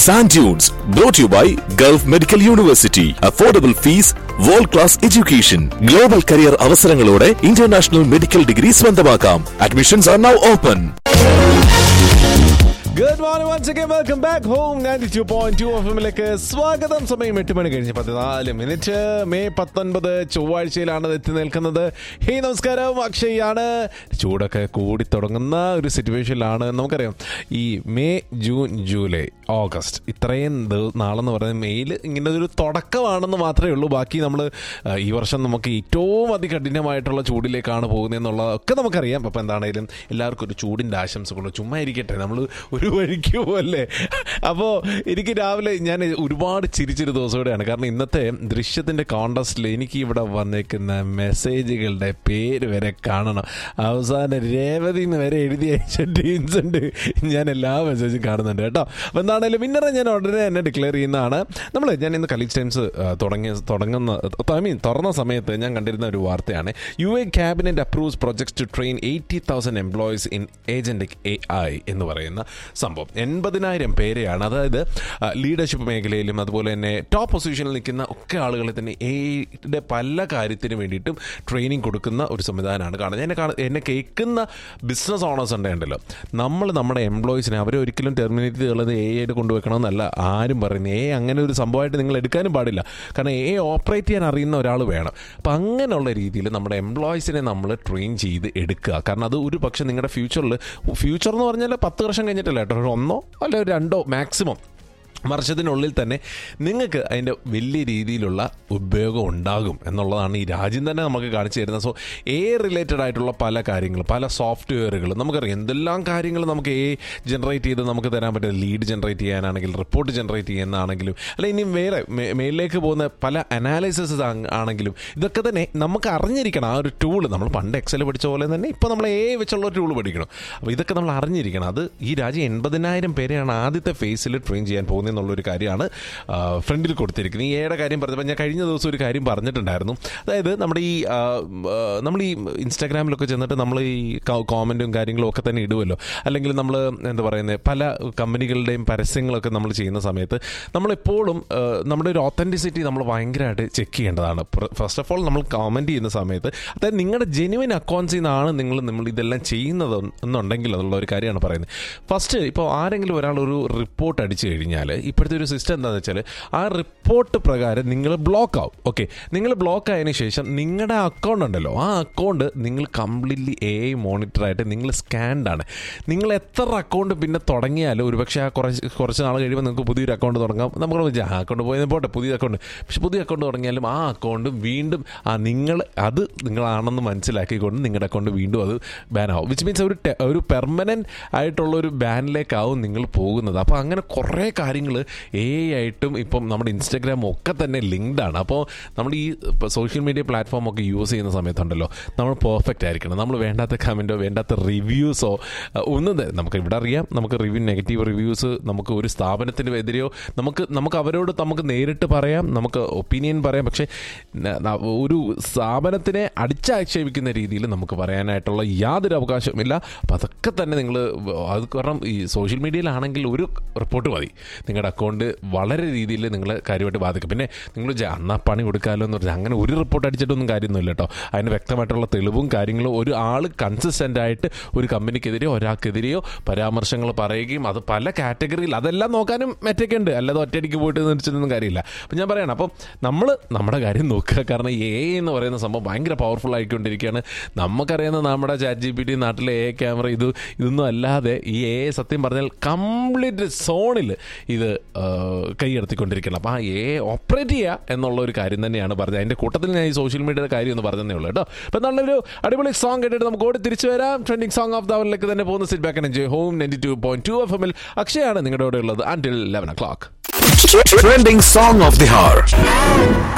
Sand Dunes, brought to you by Gulf Medical University. Affordable fees, world-class education, global career അവസരങ്ങളോടെ international medical degree സ്വന്തമാക്കാം. Admissions are now open. Good morning once again. Welcome back home. 92.2 FM-ലേക്ക് സ്വാഗതം. സമയം 8 മണി കഴിഞ്ഞ് 14 minute. May 19 ചൊവ്വാഴ്ചയിലാണ് എത്തി നിൽക്കുന്നത്. Hey നമസ്കാരം, അക്ഷയാണ്. ചൂടൊക്കെ കൂടി തുടങ്ങുന്ന ഒരു സിറ്റുവേഷനിലാണ്. നമുക്കറിയാം ഈ മെയ്, ജൂൺ, ജൂലൈ, ഓഗസ്റ്റ് ഇത്രയും നാളെന്ന് പറയുന്നത് മെയ്യിൽ ഇങ്ങനെ ഒരു തുടക്കമാണെന്ന് മാത്രമേ ഉള്ളൂ. ബാക്കി നമ്മൾ ഈ വർഷം നമുക്ക് ഏറ്റവും അതികഠിനമായിട്ടുള്ള ചൂടിലേക്കാണ് പോകുന്നതെന്നുള്ളതൊക്കെ നമുക്കറിയാം. അപ്പോൾ എന്താണെങ്കിലും എല്ലാവർക്കും ഒരു ചൂടിൻ്റെ ആശംസകളും ചുമ്മാ ഇരിക്കട്ടെ, നമ്മൾ ഒരു വഴിക്ക് പോകല്ലേ. അപ്പോൾ എനിക്ക് രാവിലെ ഞാൻ ഒരുപാട് ചിരിച്ചൊരു ദിവസത്തോടെയാണ്. കാരണം ഇന്നത്തെ ദൃശ്യത്തിൻ്റെ കോൺടെസ്റ്റിൽ എനിക്ക് ഇവിടെ വന്നേക്കുന്ന മെസ്സേജുകളുടെ പേര് വരെ കാണണം. അവസാനം രേവതി എന്ന് വരെ എഴുതി അയച്ച ടീംസ് ഉണ്ട്. ഞാൻ എല്ലാ മെസ്സേജും കാണുന്നുണ്ട് കേട്ടോ. അപ്പോൾ എന്താണെങ്കിലും വിന്നറെ ഞാൻ ഉടനെ തന്നെ ഡിക്ലെയർ ചെയ്യുന്നതാണ്. ഞാൻ ഇന്ന് കളീഗ് ടൈംസ് തുറന്ന സമയത്ത് ഞാൻ കണ്ടിരുന്ന ഒരു വാർത്തയാണ്. UAE cabinet approves projects to train 80,000 employees in agentic AI എന്ന് പറയുന്ന സംഭവം. 80,000 പേരെയാണ്, അതായത് ലീഡർഷിപ്പ് മേഖലയിലും അതുപോലെ തന്നെ ടോപ്പ് പൊസിഷനിൽ നിൽക്കുന്ന ഒക്കെ ആളുകളെ തന്നെ എയുടെ പല കാര്യത്തിന് വേണ്ടിയിട്ടും ട്രെയിനിങ് കൊടുക്കുന്ന ഒരു സംവിധാനമാണ് കാണുന്നത്. എന്നെ കേൾക്കുന്ന ബിസിനസ് ഓണേഴ്സ് ഉണ്ടല്ലോ, നമ്മൾ നമ്മുടെ എംപ്ലോയീസിനെ അവരെ ഒരിക്കലും ടെർമിനേറ്റ് ചെയ്യുന്നത് AI കൊണ്ടുവെക്കണമെന്നല്ല ആരും പറയുന്നത്. അങ്ങനെ ഒരു സംഭവമായിട്ട് നിങ്ങൾ എടുക്കാനും പാടില്ല. കാരണം AI ഓപ്പറേറ്റ് ചെയ്യാൻ അറിയുന്ന ഒരാൾ വേണം. അപ്പം അങ്ങനെയുള്ള രീതിയിൽ നമ്മുടെ എംപ്ലോയീസിനെ നമ്മൾ ട്രെയിൻ ചെയ്ത് എടുക്കുക. കാരണം അത് ഒരു പക്ഷേ നിങ്ങളുടെ ഫ്യൂച്ചർ എന്ന് പറഞ്ഞാൽ 10 വർഷം കഴിഞ്ഞിട്ടല്ല കേട്ടോ, 1 അല്ല 2 മാക്സിമം വർഷത്തിനുള്ളിൽ തന്നെ നിങ്ങൾക്ക് അതിൻ്റെ വലിയ രീതിയിലുള്ള ഉപയോഗം ഉണ്ടാകും എന്നുള്ളതാണ് ഈ രാജ്യം തന്നെ നമുക്ക് കാണിച്ചു തരുന്നത്. സോ AI റിലേറ്റഡ് ആയിട്ടുള്ള പല കാര്യങ്ങളും, പല സോഫ്റ്റ്വെയറുകൾ നമുക്കറിയാം. എന്തെല്ലാം കാര്യങ്ങൾ നമുക്ക് AI ജനറേറ്റ് ചെയ്ത് നമുക്ക് തരാൻ പറ്റും. ലീഡ് ജനറേറ്റ് ചെയ്യാനാണെങ്കിലും റിപ്പോർട്ട് ജനറേറ്റ് ചെയ്യുന്നതാണെങ്കിലും അല്ല ഇനി വേറെ മേലിലേക്ക് പോകുന്ന പല അനാലിസിസ് ആണെങ്കിലും ഇതൊക്കെ തന്നെ നമുക്ക് അറിഞ്ഞിരിക്കണം. ആ ഒരു ടൂള് നമ്മൾ പണ്ട് എക്സൽ പഠിച്ച പോലെ തന്നെ ഇപ്പോൾ നമ്മൾ AI വെച്ചുള്ള ഒരു ടൂൾ പഠിക്കണം. അപ്പോൾ ഇതൊക്കെ നമ്മൾ അറിഞ്ഞിരിക്കണം. അത് ഈ രാജ്യം 80,000 പേരെയാണ് ആദ്യത്തെ ഫേസിൽ ട്രെയിൻ ചെയ്യാൻ പോകുന്നത് എന്നുള്ളൊരു കാര്യമാണ് ഫ്രണ്ടിൽ കൊടുത്തിരിക്കുന്നത്. ഈ AI കാര്യം പറഞ്ഞപ്പോൾ ഞാൻ കഴിഞ്ഞ ദിവസം ഒരു കാര്യം പറഞ്ഞിട്ടുണ്ടായിരുന്നു. അതായത് നമ്മൾ ഈ ഇൻസ്റ്റാഗ്രാമിലൊക്കെ ചെന്നിട്ട് നമ്മൾ ഈ കോമൻറ്റും കാര്യങ്ങളും ഒക്കെ തന്നെ ഇടുമല്ലോ. അല്ലെങ്കിൽ നമ്മൾ എന്താ പറയുന്നത്, പല കമ്പനികളുടെയും പരസ്യങ്ങളൊക്കെ നമ്മൾ ചെയ്യുന്ന സമയത്ത് നമ്മളെപ്പോഴും നമ്മുടെ ഒരു ഓത്തൻറ്റിസിറ്റി നമ്മൾ ഭയങ്കരമായിട്ട് ചെക്ക് ചെയ്യേണ്ടതാണ്. ഫസ്റ്റ് ഓഫ് ഓൾ നമ്മൾ കമൻറ്റ് ചെയ്യുന്ന സമയത്ത് അതായത് നിങ്ങളുടെ ജെന്യുവൻ അക്കൗണ്ട്സിൽ നിന്നാണ് നിങ്ങൾ ഇതെല്ലാം ചെയ്യുന്നത് എന്നുണ്ടെങ്കിൽ എന്നുള്ള ഒരു കാര്യമാണ് പറയുന്നത്. ഫസ്റ്റ് ഇപ്പോൾ ആരെങ്കിലും ഒരാൾ ഒരു റിപ്പോർട്ട് അടിച്ചു കഴിഞ്ഞാൽ ഇപ്പോഴത്തെ ഒരു സിസ്റ്റം എന്താണെന്ന് വെച്ചാൽ ആ റിപ്പോർട്ട് പ്രകാരം നിങ്ങൾ ബ്ലോക്ക് ആവും. ഓക്കെ, നിങ്ങൾ ബ്ലോക്ക് ആയതിനു ശേഷം നിങ്ങളുടെ അക്കൗണ്ട് ഉണ്ടല്ലോ, ആ അക്കൗണ്ട് നിങ്ങൾ കംപ്ലീറ്റ്ലി AI മോണിറ്ററായിട്ട് നിങ്ങൾ സ്കാൻഡാണ്. നിങ്ങൾ എത്ര അക്കൗണ്ട് പിന്നെ തുടങ്ങിയാലും ഒരുപക്ഷെ ആ കുറച്ച് നാൾ കഴിയുമ്പോൾ നിങ്ങൾക്ക് പുതിയൊരു അക്കൗണ്ട് തുടങ്ങാം. നമുക്ക് ആ അക്കൗണ്ട് പോയതിന് പോട്ടെ, പുതിയ അക്കൗണ്ട്. പക്ഷെ പുതിയ അക്കൗണ്ട് തുടങ്ങിയാലും ആ അക്കൗണ്ട് വീണ്ടും നിങ്ങളാണെന്ന് മനസ്സിലാക്കിക്കൊണ്ട് നിങ്ങളുടെ അക്കൗണ്ട് വീണ്ടും അത് ബാൻ ആവും. വിച്ച് മീൻസ് ഒരു പെർമനൻറ്റ് ആയിട്ടുള്ള ഒരു ബാനിലേക്കാവും നിങ്ങൾ പോകുന്നത്. അപ്പോൾ അങ്ങനെ കുറേ കാര്യങ്ങൾ AI ആയിട്ടും ഇപ്പം നമ്മുടെ ഇൻസ്റ്റാഗ്രാം ഒക്കെ തന്നെ ലിങ്ക്ഡ് ആണ്. അപ്പോൾ നമ്മൾ ഈ സോഷ്യൽ മീഡിയ പ്ലാറ്റ്ഫോം ഒക്കെ യൂസ് ചെയ്യുന്ന സമയത്തുണ്ടല്ലോ നമ്മൾ പെർഫെക്റ്റ് ആയിരിക്കണം. നമ്മൾ വേണ്ടാത്ത കമൻറ്റോ വേണ്ടാത്ത റിവ്യൂസോ നമുക്ക് ഇവിടെ അറിയാം. നമുക്ക് നെഗറ്റീവ് റിവ്യൂസ് നമുക്ക് ഒരു സ്ഥാപനത്തിനെതിരെയോ നമുക്ക് അവരോട് നമുക്ക് നേരിട്ട് പറയാം, നമുക്ക് ഒപ്പീനിയൻ പറയാം. പക്ഷേ ഒരു സ്ഥാപനത്തിനെ അടിച്ചാക്ഷേപിക്കുന്ന രീതിയിൽ നമുക്ക് പറയാനായിട്ടുള്ള യാതൊരു അവകാശവുമില്ല. അപ്പോൾ അതൊക്കെ തന്നെ നിങ്ങൾ അത് കാരണം ഈ സോഷ്യൽ മീഡിയയിലാണെങ്കിൽ ഒരു റിപ്പോർട്ട് മതി, നിങ്ങളുടെ അക്കൗണ്ട് വളരെ രീതിയിൽ നിങ്ങളെ കാര്യമായിട്ട് ബാധിക്കും. പിന്നെ നിങ്ങൾ അന്നാ പണി കൊടുക്കാമല്ലോ എന്ന് പറഞ്ഞാൽ അങ്ങനെ ഒരു റിപ്പോർട്ട് അടിച്ചിട്ടൊന്നും കാര്യമൊന്നുമില്ല കേട്ടോ. അതിന് വ്യക്തമായിട്ടുള്ള തെളിവും കാര്യങ്ങളും ഒരു ആൾ കൺസിസ്റ്റൻ്റ് ആയിട്ട് ഒരു കമ്പനിക്കെതിരെയോ ഒരാൾക്കെതിരെയോ പരാമർശങ്ങൾ പറയുകയും അത് പല കാറ്റഗറിയിൽ അതെല്ലാം നോക്കാനും മറ്റൊക്കെ ഉണ്ട്. അല്ലാതെ ഒറ്റയടിക്ക് പോയിട്ട് നിർച്ചിട്ടൊന്നും കാര്യമില്ല. അപ്പം ഞാൻ പറയണം, അപ്പം നമ്മൾ നമ്മുടെ കാര്യം നോക്കുക. കാരണം AI എന്ന് പറയുന്ന സംഭവം ഭയങ്കര പവർഫുൾ ആയിക്കൊണ്ടിരിക്കുകയാണ്. നമുക്കറിയുന്ന നമ്മുടെ ChatGPT നാട്ടിലെ AI ക്യാമറ ഇതൊന്നും അല്ലാതെ ഈ AI സത്യം പറഞ്ഞാൽ കംപ്ലീറ്റ് സോണിൽ ഇത് കൈയെടുത്തിക്കൊണ്ടിരിക്കണം. അപ്പോൾ ആ AI ഓപ്പറേറ്റ് ചെയ്യുക എന്നുള്ള ഒരു കാര്യം തന്നെയാണ് പറഞ്ഞത്. അതിൻ്റെ കൂട്ടത്തിൽ ഞാൻ ഈ സോഷ്യൽ മീഡിയയുടെ കാര്യം ഒന്ന് പറഞ്ഞതേ ഉള്ളൂ കേട്ടോ. അപ്പോൾ നല്ലൊരു അടിപൊളി സോങ് കേട്ടിട്ട് നമുക്ക് ഓടി തിരിച്ചു വരാം. ട്രെൻഡിങ് സോങ് ഓഫ് ദ അവറിലേക്ക് തന്നെ പോകുന്ന sit back and enjoy home 92.2 FM-ൽ അക്ഷയാണ് നിങ്ങളുടെ കൂടെ ഉള്ളത് until 11 o'clock. Trending song of the hour.